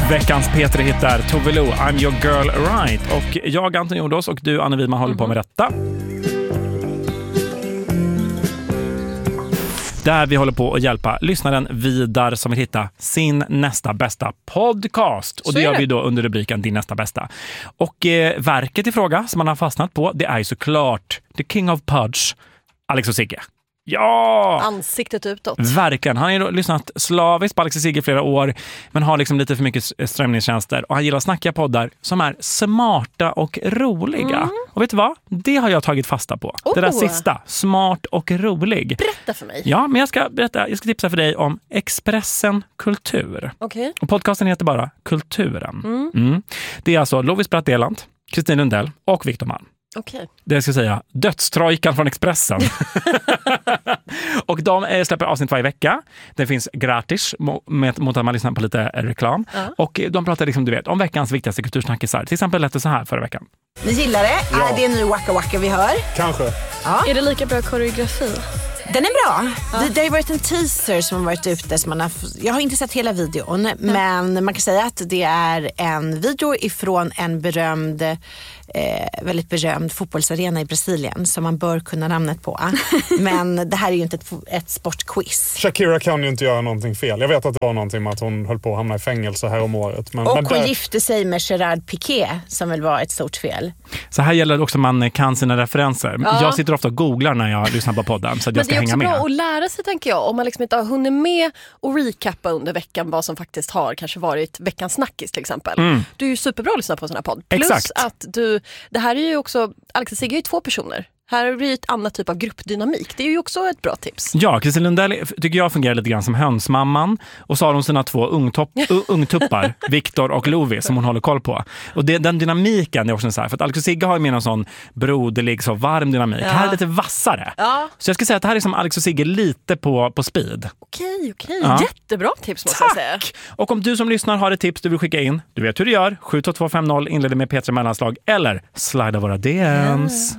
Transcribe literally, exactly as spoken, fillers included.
Veckans Peter hittar Tove Lo, I'm your girl right. Och jag, Anton Jordos, och du, Anne Widman, håller mm-hmm. på med detta. Där vi håller på att hjälpa lyssnaren Vidar som vill hitta sin nästa bästa podcast. Och det gör vi då under rubriken Din nästa bästa. Och eh, verket i fråga som man har fastnat på, det är ju såklart The King of Pudge, Alex och Sigge. Ja! Ansiktet utåt. Verkligen. Han har ju lyssnat slaviskt på Alex och Sigge i flera år, men har liksom lite för mycket strömningstjänster. Och han gillar att snacka poddar som är smarta och roliga. Mm. Och vet du vad? Det har jag tagit fasta på. Oh. Det där sista. Smart och rolig. Berätta för mig. Ja, men jag ska berätta. Jag ska tipsa för dig om Expressen Kultur. Okej. Okay. Och podcasten heter bara Kulturen. Mm. Mm. Det är alltså Lovis Bratt-Eland, Kristin Lundell och Victor Malm. Okay. Det jag ska säga, dödstrojkan från Expressen. Och de släpper avsnitt varje vecka. Det finns gratis med, mot att man lyssnar på lite reklam. Uh-huh. Och de pratar liksom, du vet, om veckans viktigaste kultursnackisar. Till exempel lät det så här förra veckan. Ni gillar det? Ja. Är det en ny Waka Waka vi hör? Kanske. Ja. Är det lika bra koreografi? Den är bra. Ja. Det, det har ju varit en teaser som har varit ute. Som man har, jag har inte sett hela videon. Ja. Men man kan säga att det är en video ifrån en berömd, eh, väldigt berömd fotbollsarena i Brasilien. Som man bör kunna namnet på. Men det här är ju inte ett, ett sportquiz. Shakira kan ju inte göra någonting fel. Jag vet att det var någonting med att hon höll på att hamna i fängelse här om året. Men, och men hon där... gifte sig med Gerard Piqué, som väl var ett stort fel. Så här gäller det också att man kan sina referenser. Ja. Jag sitter ofta och googlar när jag lyssnar på podden. Så att jag ska hänga med. Det är också bra att lära sig, tänker jag. Om man liksom inte har hunnit med och recappa under veckan vad som faktiskt har kanske varit veckans snackis till exempel. Mm. Du är ju superbra att lyssna på sån här podd. Plus Exakt. Att du, det här är ju också, Alex och Sigge är ju två personer. Här är det ett annat typ av gruppdynamik. Det är ju också ett bra tips. Ja, Kristin Lundell tycker jag fungerar lite grann som hönsmamman. Och så har hon sina två ungtopp, ungtuppar, Victor och Lovi, som hon håller koll på. Och det, den dynamiken är också så här. För att Alex och Sigge har ju med någon sån broderlig, så varm dynamik. Ja. Här är lite vassare. Ja. Så jag ska säga att det här är som Alex och Sigge lite på, på speed. Okej, okej. Ja. Jättebra tips måste jag säga. Och om du som lyssnar har ett tips du vill skicka in, du vet hur du gör. sju två två fem noll inleder med Petra mellanslag eller slida våra D Ms.